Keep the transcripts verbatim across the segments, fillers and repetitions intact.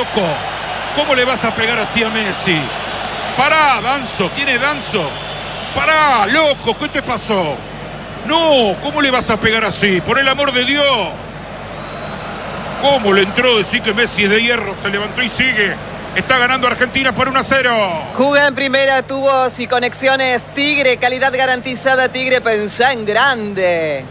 loco. ¿Cómo le vas a pegar así a Messi? Pará, Danzo. ¿Quién es Danzo? Pará, loco, ¿qué te pasó? No, ¿cómo le vas a pegar así? Por el amor de Dios. ¿Cómo le entró? Decir que Messi es de hierro, se levantó y sigue. Está ganando Argentina por uno a cero. Juega en primera, tubos y conexiones Tigre, calidad garantizada Tigre, pensá en grande.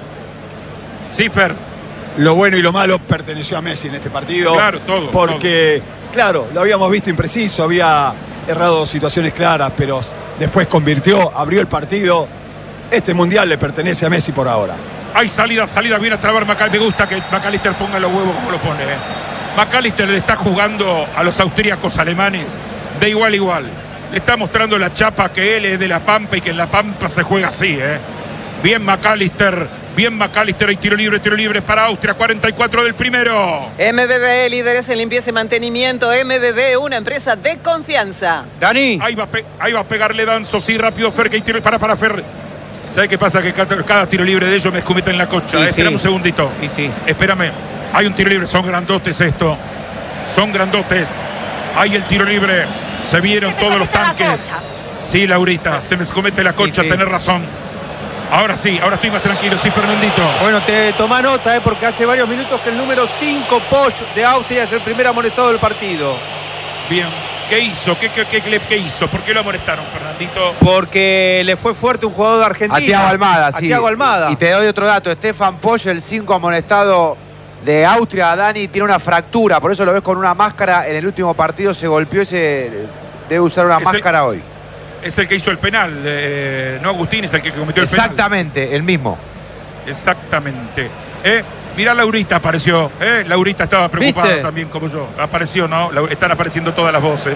Sí, Fer. Lo bueno y lo malo perteneció a Messi en este partido. Claro, todo. Porque, todo. claro, lo habíamos visto impreciso, había errado situaciones claras, pero después convirtió, abrió el partido. Este mundial le pertenece a Messi por ahora. Hay salida, salida, viene a trabar McAllister. Me gusta que McAllister ponga los huevos como lo pone. ¿eh? McAllister le está jugando a los austríacos alemanes de igual a igual. Le está mostrando la chapa que él es de La Pampa y que en La Pampa se juega así. ¿eh? Bien McAllister. Bien McAllister, hay tiro libre, tiro libre para Austria, cuarenta y cuatro del primero. M B B, líderes en limpieza y mantenimiento. M B B, una empresa de confianza. Dani. Ahí va, pe- ahí va a pegarle Danzo, sí, rápido Fer, que hay tiro, para, para Fer. ¿Sabes qué pasa? Que cada, cada tiro libre de ellos me escumeta en la cocha. Sí, eh. Espérame sí. un segundito. Sí, sí. Espérame. Hay un tiro libre, son grandotes esto. Son grandotes. Hay el tiro libre. Se vieron todos los tanques. Sí, Laurita, se me escumete la cocha, Sí, sí. tenés razón. Ahora sí, ahora estoy más tranquilo, sí, Fernandito. Bueno, te toma nota, eh, porque hace varios minutos que el número cinco, Posch, de Austria, es el primer amonestado del partido. Bien. ¿Qué hizo? ¿Qué, qué, qué, qué, qué hizo? ¿Por qué lo amonestaron, Fernandito? Porque le fue fuerte un jugador de Argentina. A Thiago Almada, A sí. Thiago Almada. Y te doy otro dato. Stefan Posch, el cinco amonestado de Austria, Dani, tiene una fractura. Por eso lo ves con una máscara. En el último partido se golpeó y se debe usar una Es máscara el, hoy. Es el que hizo el penal. Eh, no, Agustín es el que cometió el penal. Exactamente, el mismo. Exactamente. ¿Eh? Mirá, Laurita apareció. ¿eh? Laurita estaba preocupada ¿Viste? también como yo. Apareció, ¿no? La- Están apareciendo todas las voces.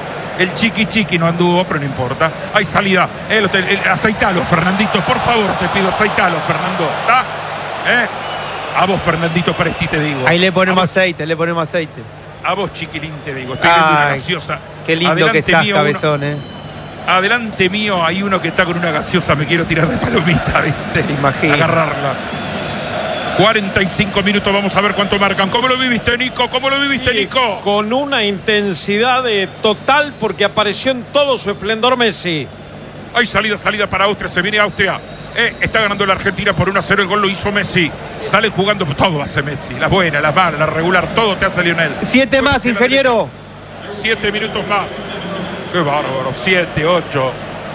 El chiqui chiqui no anduvo, pero no importa. Hay salida. El, el, el, aceitalo, Fernandito. Por favor, te pido, aceitalo, Fernando. ¿Está? ¿Eh? A vos, Fernandito Presti, te digo. Ahí le ponemos a vos, aceite, le ponemos aceite. a vos, chiquilín, te digo. Estoy viendo una Ay, gaseosa. Qué lindo Adelante que estás, mío, cabezón, eh. Uno, adelante mío hay uno que está con una gaseosa. Me quiero tirar de palomita, ¿viste? Te imagino. Agarrarla. cuarenta y cinco minutos, vamos a ver cuánto marcan. ¿Cómo lo viviste, Nico? ¿Cómo lo viviste, Sí, Nico? con una intensidad eh, total porque apareció en todo su esplendor Messi. Hay salida, salida para Austria, se viene Austria. Eh, está ganando la Argentina por uno a cero, el gol lo hizo Messi. Sale jugando, todo hace Messi. Las buenas, las malas, las regular, todo te hace Lionel. Siete más, ingeniero. Siete minutos más. Qué bárbaro, siete, ocho.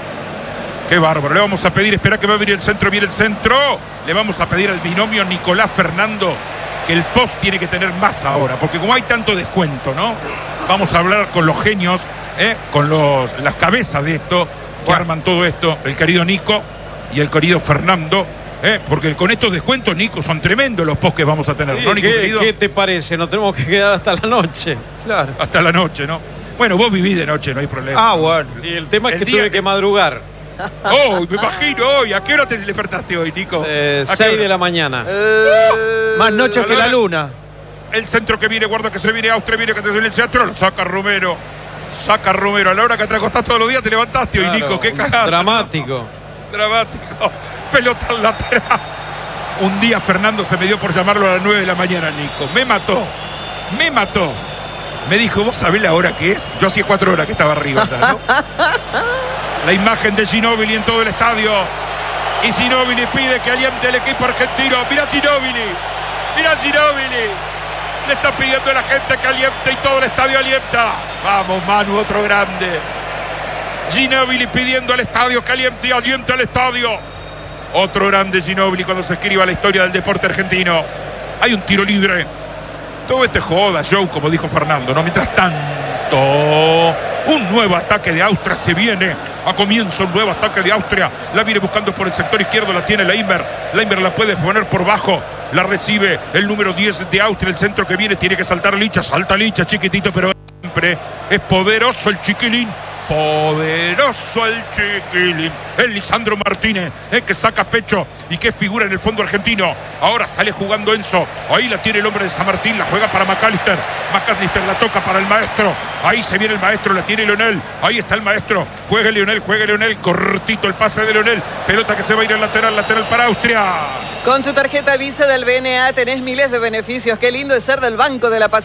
Qué bárbaro. Le vamos a pedir, espera que va a venir el centro, viene el centro. Le vamos a pedir al binomio Nicolás Fernando que el post tiene que tener más ahora, porque como hay tanto descuento, ¿no? Vamos a hablar con los genios, ¿eh? con los, las cabezas de esto, que arman todo esto, el querido Nico y el querido Fernando, ¿eh? porque con estos descuentos, Nico, son tremendos los posts que vamos a tener, Sí, ¿no, Nico, ¿qué, querido? ¿Qué te parece? Nos tenemos que quedar hasta la noche. Claro. Hasta la noche, ¿no? Bueno, vos vivís de noche, no hay problema. Ah, bueno. Sí, el tema es El que día tuve que- que madrugar. Oh, me imagino hoy. ¿A qué hora te despertaste hoy, Nico? Eh, ¿A qué seis hora? de la mañana. Eh, Más noches que la luna. El centro que viene, guarda que se viene Austria, viene que te viene el centro, lo saca Romero. Saca Romero. A la hora que te acostás todos los días te levantaste hoy, Claro, Nico. Qué cagada. dramático. Dramático. Pelota al lateral. Un día Fernando se me dio por llamarlo a las nueve de la mañana, Nico. Me mató. Me mató. Me dijo, ¿vos sabés la hora que es? Yo hacía cuatro horas que estaba arriba ya, ¿no? La imagen de Ginóbili en todo el estadio. Y Ginóbili pide que aliente el equipo argentino. Mirá Ginóbili. Mirá Ginóbili. Le está pidiendo a la gente que aliente y todo el estadio alienta. Vamos, Manu, otro grande. Ginóbili pidiendo al estadio que aliente y aliente al estadio. Otro grande Ginóbili cuando se escriba la historia del deporte argentino. Hay un tiro libre. Todo este joda, show, como dijo Fernando, ¿no? Mientras tanto, un nuevo ataque de Austria se viene. A comienzo un nuevo ataque de Austria. La viene buscando por el sector izquierdo, la tiene Leimer. Leimer la puede poner por bajo. La recibe el número diez de Austria. El centro que viene tiene que saltar Licha. Salta Licha, chiquitito, pero siempre es poderoso el chiquilín. Poderoso el chiquilín. El Lisandro Martínez, el que saca pecho y que figura en el fondo argentino. Ahora sale jugando Enzo. Ahí la tiene el hombre de San Martín. La juega para McAllister. McAllister la toca para el maestro. Ahí se viene el maestro. La tiene Leonel. Ahí está el maestro. Juegue Leonel, juegue Leonel. Cortito el pase de Leonel. Pelota que se va a ir al lateral. Lateral para Austria. Con tu tarjeta Visa del B N A tenés miles de beneficios. Qué lindo es ser del Banco de la Paz.